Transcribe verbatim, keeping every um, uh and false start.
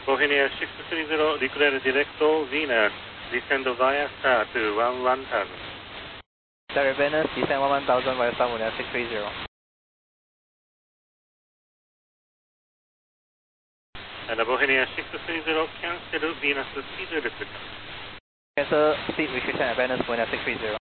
Bohemia six three zero, declare directo Venus, descend via star to one one thousand. Direct Venus, descend one one thousand via star Bohemia six three zero. And Bohemia six three zero, cancel Venus speed restriction. Cancel speed restriction at Venus Bohemia six three zero.